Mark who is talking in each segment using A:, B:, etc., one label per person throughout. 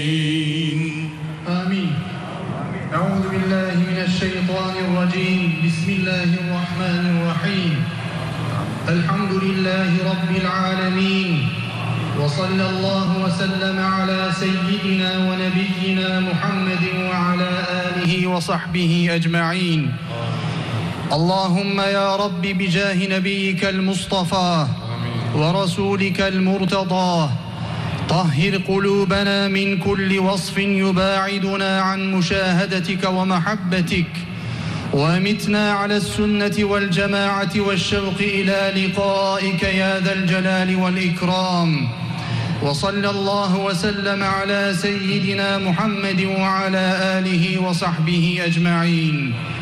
A: آمين. أعوذ بالله من الشيطان الرجيم. بسم الله الرحمن الرحيم. الحمد لله رب العالمين، وصلى الله وسلم على سيدنا ونبينا محمد وعلى آله وصحبه أجمعين. اللهم يا رب بجاه نبيك المصطفى ورسولك المرتضى طهر قلوبنا من كل وصف يباعدنا عن مشاهدتك ومحبتك، وامتنا على السنة والجماعة والشوق إلى لقائك يا ذا الجلال والإكرام. وصلى الله وسلم على سيدنا محمد وعلى آله وصحبه أجمعين.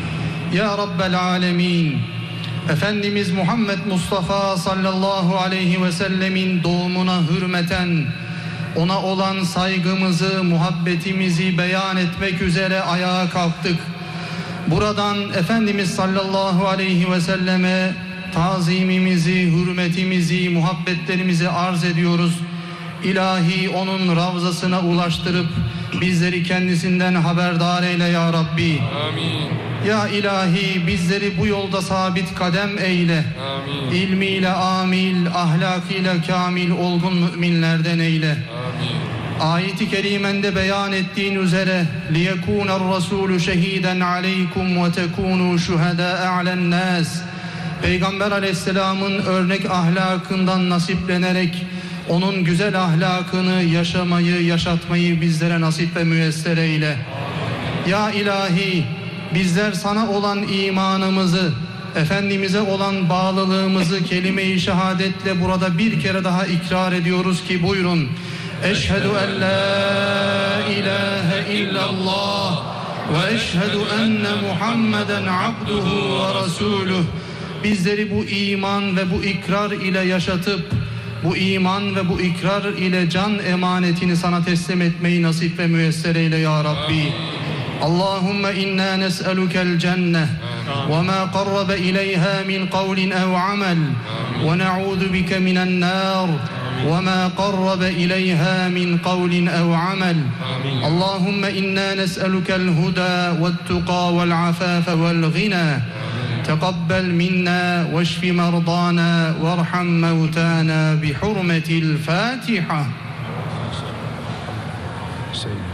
A: Ya Rabbel Alemin, Efendimiz Muhammed Mustafa sallallahu aleyhi ve sellemin doğumuna hürmeten ona olan saygımızı, muhabbetimizi beyan etmek üzere ayağa kalktık. Buradan Efendimiz sallallahu aleyhi ve selleme tazimimizi, hürmetimizi, muhabbetlerimizi arz ediyoruz. İlahi onun ravzasına ulaştırıp bizleri kendisinden haberdar eyle ya Rabbi.
B: Amin.
A: Ya ilahi bizleri bu yolda sabit kadem eyle.
B: Amin.
A: İlmiyle amil, ahlakıyla kamil olgun müminlerden eyle.
B: Amin.
A: Ayet-i kerimende beyan ettiğin üzere لِيَكُونَ الرَّسُولُ شَهِيدًا عَلَيْكُمْ وَتَكُونُوا شُهَدَاءَ عَلَى النَّاسِ. Peygamber aleyhisselamın örnek ahlakından nasiplenerek onun güzel ahlakını yaşamayı, yaşatmayı bizlere nasip ve müyesser eyle. Ya ilahi bizler sana olan imanımızı, Efendimiz'e olan bağlılığımızı kelime-i şehadetle burada bir kere daha ikrar ediyoruz ki buyurun. Eşhedü en la ilahe illallah ve eşhedü enne Muhammeden abduhu ve resuluh. Bizleri bu iman ve bu ikrar ile yaşatıp bu iman ve bu ikrar ile can emanetini sana teslim etmeyi nasip ve müyesser eyle ya Rabbi. Allahümme inna nes'elukel cenneh ve ma qarrabe ileyha min kavlin ev amel ve na'udhu bike minen nar ve ma qarrabe ileyha min kavlin ev amel. Allahümme inna nes'elukel huda ve't-tuqa ve'l-afafe ve'l-ghina. تقبل منا واشف مرضانا وارحم موتانا بحرمة الفاتحة.